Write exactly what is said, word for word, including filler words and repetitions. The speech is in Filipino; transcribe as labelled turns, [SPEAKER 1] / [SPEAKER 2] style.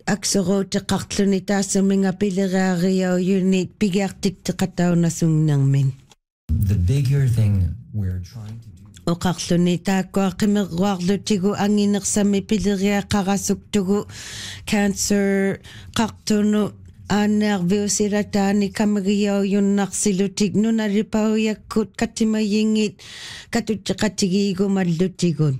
[SPEAKER 1] аксерууteqarluni taassamiga pileriariauyuni pigiartikteqataunasungnermin.
[SPEAKER 2] The bigger thing we're trying to do.
[SPEAKER 1] Oqarluni taakkuaqqimerruarlutigu anginersami pileriaqarasuktugu cancer qartunu aannearviusilataani kamagiauyunnarsilutik nunalipauyakkut katimayingit katutteqatigiigumallutikun.